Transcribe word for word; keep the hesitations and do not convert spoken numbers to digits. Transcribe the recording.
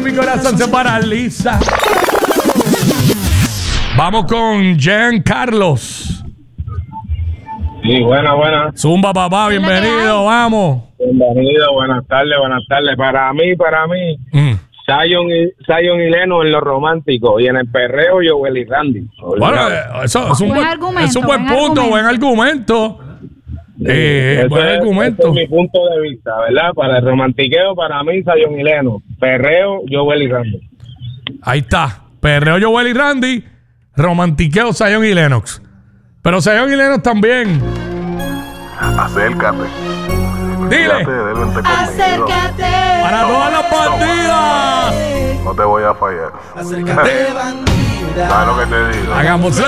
mi corazón se paraliza. Vamos con Jean Carlos. Sí, buena, buena. Zumba, papá, bienvenido, vamos. Bienvenido, buenas tardes, buenas tardes. Para mí, para mí, Mm. Zion y, Zion y Leno en lo romántico y en el perreo, Joel y Randy. Bueno, eh, eso es un Buen buen, argumento, es un buen, buen punto, buen argumento. Eh, Ese buen es- argumento. ese es mi punto de vista, ¿verdad? Para el romantiqueo, para mí, Zion y Leno. Perreo, Joel y Randy. Ahí está. Perreo Joel y Randy. Romantiqueo Zion y Lennox. Pero Zion y Lennox también. Acércate. Dile. Fíjate, vente conmigo. Acércate. Para todas las bandidas. No te voy a fallar. Acércate, bandida. ¿Sabes lo que te digo? Hagamos